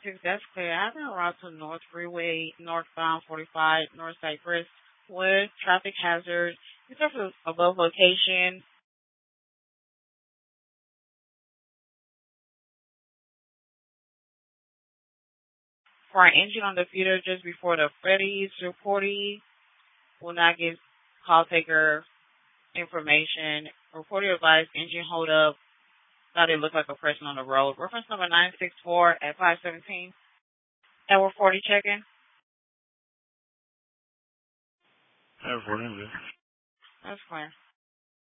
That's clear. I have been route to North Freeway, northbound 45, North Cypress, with traffic hazard. In terms of above location, for an engine on the feeder just before the Freddy's reportee will not give call taker information. Reporter advised engine hold up. Thought it looked like a person on the road. Reference number 964 at 517. Edward 40 check-in. Edward 40, That's clear.